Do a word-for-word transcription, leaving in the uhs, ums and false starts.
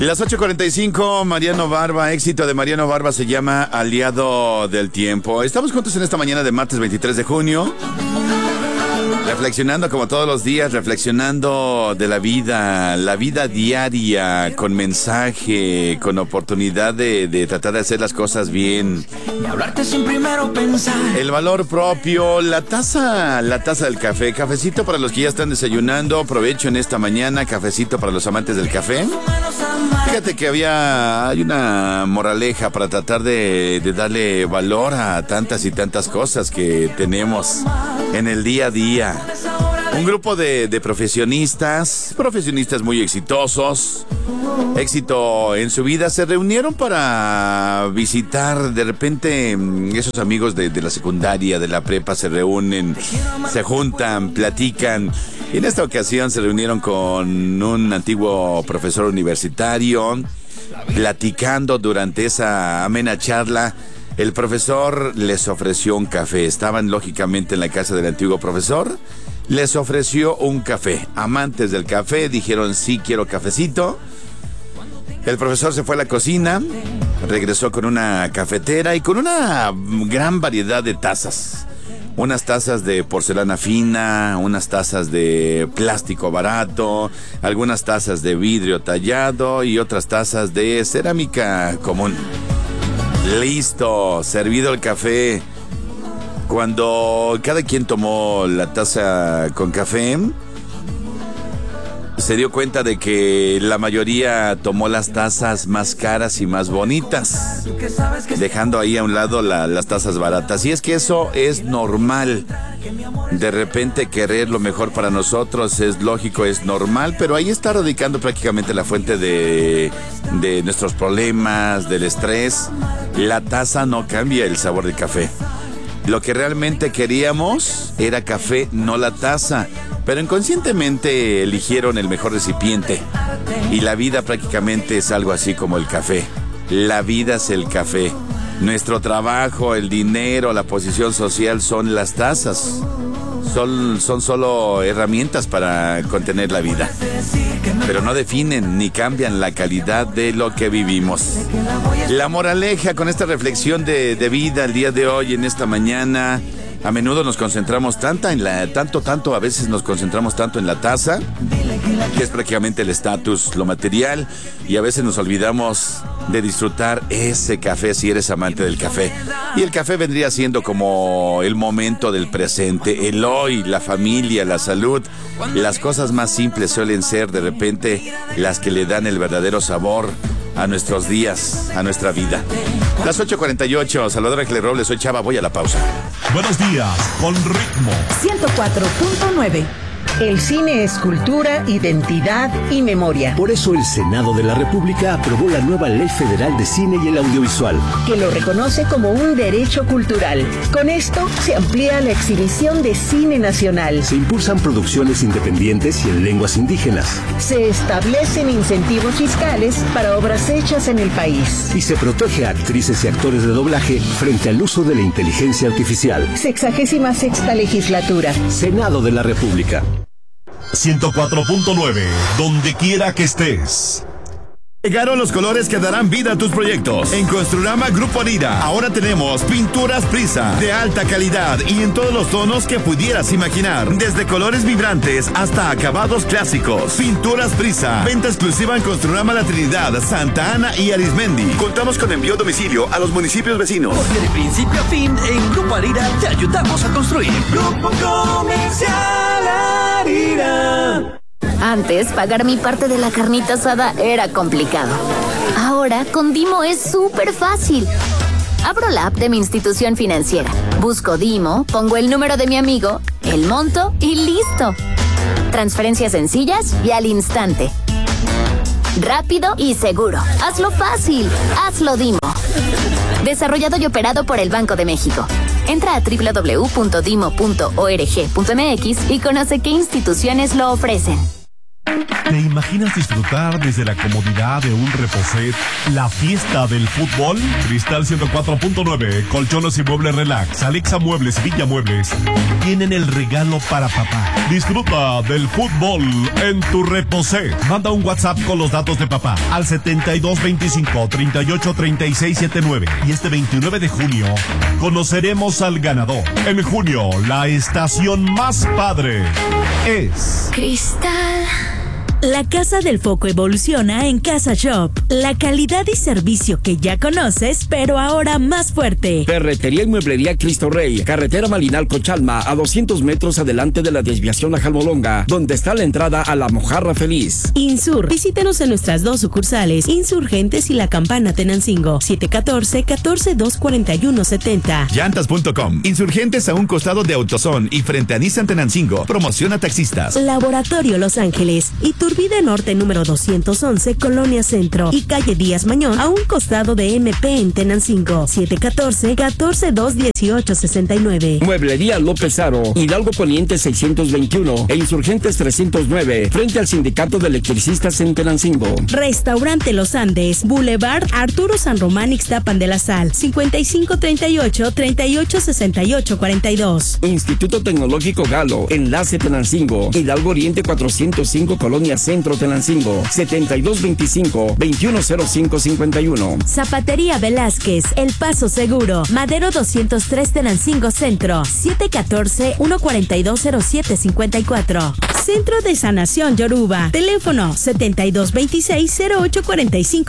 Las ocho cuarenta y cinco, Mariano Barba, éxito de Mariano Barba se llama Aliado del Tiempo. Estamos juntos en esta mañana de martes veintitrés de junio. Reflexionando como todos los días, reflexionando de la vida, la vida diaria, con mensaje, con oportunidad de, de tratar de hacer las cosas bien. Y hablarte sin primero pensar. El valor propio, la taza, la taza del café, cafecito para los que ya están desayunando, provecho en esta mañana, cafecito para los amantes del café. Fíjate que había, hay una moraleja para tratar de, de darle valor a tantas y tantas cosas que tenemos en el día a día. Un grupo de, de profesionistas, profesionistas muy exitosos, éxito en su vida, se reunieron para visitar, de repente esos amigos de, de la secundaria, de la prepa, se reúnen, se juntan, platican. Y en esta ocasión se reunieron con un antiguo profesor universitario, platicando durante esa amena charla. El profesor les ofreció un café. Estaban lógicamente en la casa del antiguo profesor. Les ofreció un café. Amantes del café dijeron, sí, quiero cafecito. El profesor se fue a la cocina, regresó con una cafetera y con una gran variedad de tazas. Unas tazas de porcelana fina, unas tazas de plástico barato, algunas tazas de vidrio tallado y otras tazas de cerámica común. Listo, servido el café. Cuando cada quien tomó la taza con café, se dio cuenta de que la mayoría tomó las tazas más caras y más bonitas, dejando ahí a un lado la, las tazas baratas. Y es que eso es normal. De repente querer lo mejor para nosotros es lógico, es normal, pero ahí está radicando prácticamente la fuente de, de nuestros problemas, del estrés. La taza no cambia el sabor del café. Lo que realmente queríamos era café, no la taza. Pero inconscientemente eligieron el mejor recipiente. Y la vida prácticamente es algo así como el café. La vida es el café. Nuestro trabajo, el dinero, la posición social son las tazas. Son, son solo herramientas para contener la vida. Pero no definen ni cambian la calidad de lo que vivimos. La moraleja con esta reflexión de, de vida el día de hoy, en esta mañana. A menudo nos concentramos tanta en la, tanto, tanto, a veces nos concentramos tanto en la taza, que es prácticamente el estatus, lo material, y a veces nos olvidamos de disfrutar ese café si eres amante del café. Y el café vendría siendo como el momento del presente, el hoy, la familia, la salud. Las cosas más simples suelen ser de repente las que le dan el verdadero sabor a nuestros días, a nuestra vida. Las ocho cuarenta y ocho, Salvador Ángeles Robles, soy Chava, voy a la pausa. Buenos días, con ritmo. ciento cuatro punto nueve. El cine es cultura, identidad y memoria. Por eso el Senado de la República aprobó la nueva Ley Federal de Cine y el Audiovisual, que lo reconoce como un derecho cultural. Con esto se amplía la exhibición de cine nacional. Se impulsan producciones independientes y en lenguas indígenas. Se establecen incentivos fiscales para obras hechas en el país. Y se protege a actrices y actores de doblaje frente al uso de la inteligencia artificial. Sexagésima sexta legislatura. Senado de la República. ciento cuatro punto nueve, donde quiera que estés. Llegaron los colores que darán vida a tus proyectos. En Construrama Grupo Arira, ahora tenemos pinturas Prisa, de alta calidad y en todos los tonos que pudieras imaginar. Desde colores vibrantes hasta acabados clásicos. Pinturas Prisa, venta exclusiva en Construrama La Trinidad, Santa Ana y Arismendi. Contamos con envío a domicilio a los municipios vecinos. Porque de principio a fin, en Grupo Arira te ayudamos a construir. Grupo Comercial Arira. Antes, pagar mi parte de la carnita asada era complicado. Ahora, con Dimo es súper fácil. Abro la app de mi institución financiera, busco Dimo, pongo el número de mi amigo, el monto y listo. Transferencias sencillas y al instante. Rápido y seguro. Hazlo fácil. Hazlo Dimo. Desarrollado y operado por el Banco de México. Entra a doble u doble u doble u punto dimo punto org punto m x y conoce qué instituciones lo ofrecen. ¿Te imaginas disfrutar desde la comodidad de un reposet la fiesta del fútbol? Cristal ciento cuatro punto nueve, Colchones y Muebles Relax, Alexa Muebles y Villa Muebles tienen el regalo para papá. Disfruta del fútbol en tu reposet. Manda un WhatsApp con los datos de papá al setenta y dos veinticinco, treinta y ocho, treinta y seis setenta y nueve. Y este veintinueve de junio conoceremos al ganador. En junio, la estación más padre es Cristal. La Casa del Foco evoluciona en Casa Shop. La calidad y servicio que ya conoces, pero ahora más fuerte. Ferretería y mueblería Cristo Rey. Carretera Malinalco-Chalma, a doscientos metros adelante de la desviación a Jalmolonga, donde está la entrada a La Mojarra Feliz. Insur. Visítenos en nuestras dos sucursales, Insurgentes y La Campana Tenancingo. siete uno cuatro, catorce, dos cuarenta y uno setenta. Llantas punto com. Insurgentes a un costado de AutoZone y frente a Nissan Tenancingo. Promociona taxistas. Laboratorio Los Ángeles. Y Iturbide Norte número doscientos once, Colonia Centro, y calle Díaz Mañón, a un costado de M P en Tenancingo. siete uno cuatro, catorce, dos dieciocho sesenta y nueve. Mueblería López Aro, Hidalgo Poniente seiscientos veintiuno e Insurgentes trescientos nueve, frente al Sindicato de Electricistas en Tenancingo. Restaurante Los Andes, Boulevard Arturo San Román, Ixtapan de la Sal, cincuenta y cinco treinta y ocho, treinta y ocho sesenta y ocho cuarenta y dos. Instituto Tecnológico Galo, Enlace Tenancingo, Hidalgo Oriente cuatrocientos cinco, Colonia Centro Tenancingo, setenta y dos veinticinco, veintiuno cero cinco cincuenta y uno. Zapatería Velázquez, El Paso Seguro, Madero doscientos tres Tenancingo Centro, siete uno cuatro, uno cuarenta y dos cero siete cincuenta y cuatro. Centro de Sanación Yoruba, teléfono setenta y dos veintiséis, cero ocho cuarenta y cinco